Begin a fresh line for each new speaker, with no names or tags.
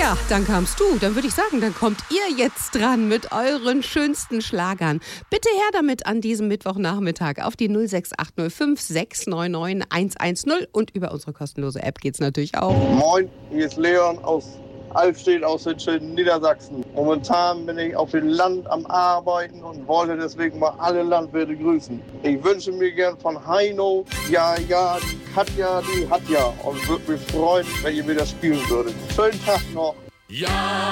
Ja, dann kamst du. Dann würde ich sagen, dann kommt ihr jetzt dran mit euren schönsten Schlagern. Bitte her damit an diesem Mittwochnachmittag auf die 06805 699 110 und über unsere kostenlose App geht's natürlich auch.
Moin, hier ist Leon aus Alfstedt aus den schönen Niedersachsen. Momentan bin ich auf dem Land am Arbeiten und wollte deswegen mal alle Landwirte grüßen. Ich wünsche mir gern von Heino, ja, die Katja, die hat ja und würde mich freuen, wenn ihr wieder spielen würdet. Schönen Tag noch.
Ja.